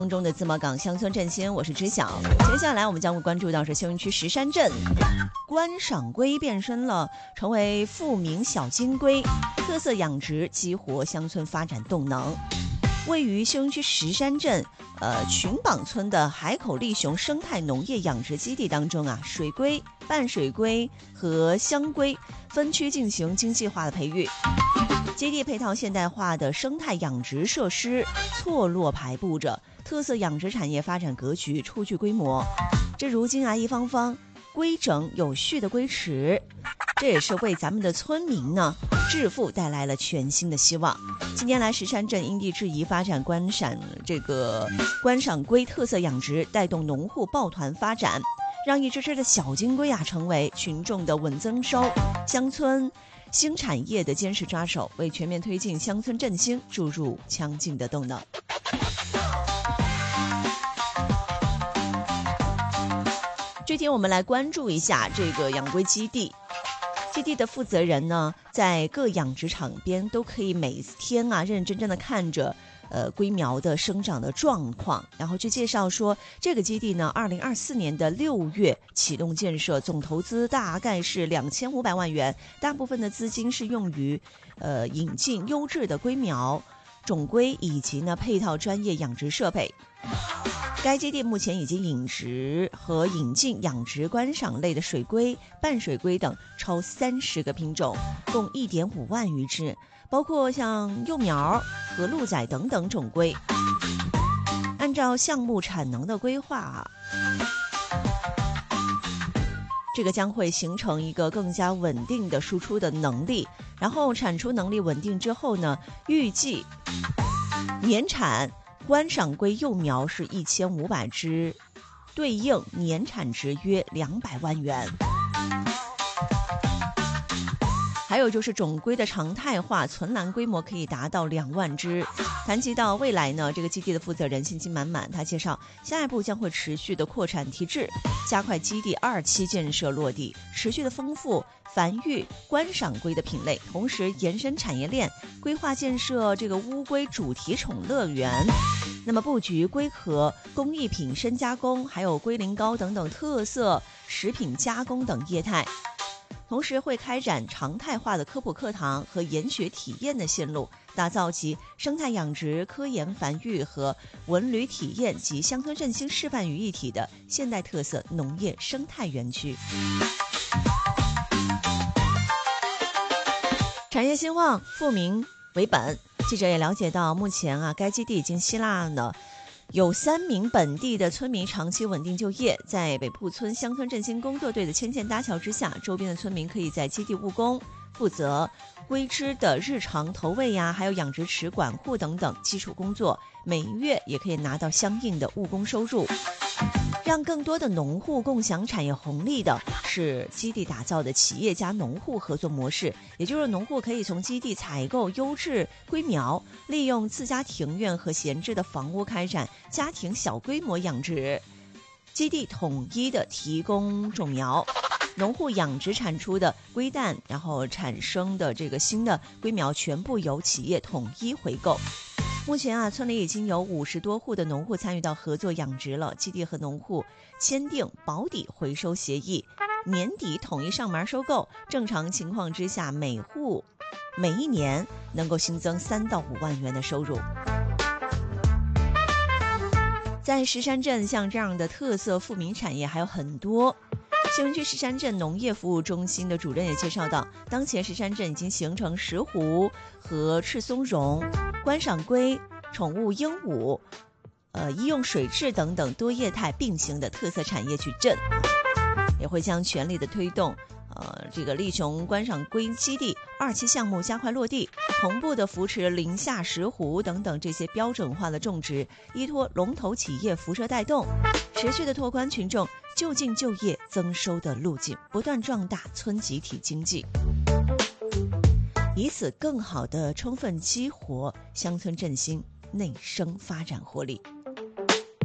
中的自贸港乡村振兴，我是知晓。接下来我们将会关注到是休闲区石山镇，观赏龟变身了，成为富民小金龟，特色养殖激活乡村发展动能。位于休闲区石山镇群榜村的海口利熊生态农业养殖基地当中啊，水龟、半水龟和香龟分区进行经济化的培育。基地配套现代化的生态养殖设施错落排布着，特色养殖产业发展格局初具规模。这如今啊，一方方规整有序的龟池，这也是为咱们的村民呢致富带来了全新的希望。近年来，石山镇因地制宜发展观赏龟特色养殖，带动农户抱团发展，让一只只的小金龟啊成为群众的稳增收、乡村新产业的坚实抓手，为全面推进乡村振兴注入强劲的动能。具体我们来关注一下这个养龟基地。基地的负责人呢，在各养殖场边都可以每天啊认认真真的看着龟苗的生长的状况，然后去介绍说，这个基地呢，2024年的6月启动建设，总投资大概是2500万元，大部分的资金是用于引进优质的龟苗、种龟以及呢配套专业养殖设备。该基地目前已经引植和引进养殖观赏类的水龟、半水龟等超30个品种，共1.5万余只，包括像幼苗和鹿仔等等种龟。按照项目产能的规划这个将会形成一个更加稳定的输出的能力，然后产出能力稳定之后呢，预计年产观赏龟幼苗是1500只，对应年产值约200万元。还有就是种龟的常态化存栏规模可以达到2万只。谈及到未来呢，这个基地的负责人信心满满，他介绍下一步将会持续的扩产提质，加快基地2期建设落地，持续的丰富繁育观赏龟的品类，同时延伸产业链，规划建设这个乌龟主题宠乐园。那么布局龟壳、工艺品深加工，还有龟苓膏等等特色食品加工等业态。同时会开展常态化的科普课堂和研学体验的线路，打造集生态养殖、科研繁育和文旅体验及乡村振兴示范于一体的现代特色农业生态园区。产业兴旺，富民为本。记者也了解到，目前啊，该基地已经吸纳了有3名本地的村民长期稳定就业，在北铺村乡村振兴工作队的牵线搭桥之下，周边的村民可以在基地务工，负责龟只的日常投喂呀，还有养殖池管护等等基础工作，每月也可以拿到相应的务工收入。让更多的农户共享产业红利的是基地打造的企业加农户合作模式，也就是农户可以从基地采购优质龟苗，利用自家庭院和闲置的房屋开展家庭小规模养殖，基地统一的提供种苗，农户养殖产出的龟蛋，然后产生的这个新的龟苗全部由企业统一回购。目前啊，村里已经有50多户的农户参与到合作养殖了，基地和农户签订保底回收协议，年底统一上门收购。正常情况之下，每户每一年能够新增3到5万元的收入。在石山镇，像这样的特色富民产业还有很多。休闲区石山镇农业服务中心的主任也介绍到，当前石山镇已经形成石斛和赤松茸、观赏龟、宠物鹦鹉、医用水质等等多业态并行的特色产业矩阵，也会将全力的推动这个利熊观赏龟基地2期项目加快落地，同步的扶持林下石斛等等这些标准化的种植，依托龙头企业辐射带动，持续的拓宽群众就近就业增收的路径，不断壮大村集体经济，以此更好的充分激活乡村振兴内生发展活力。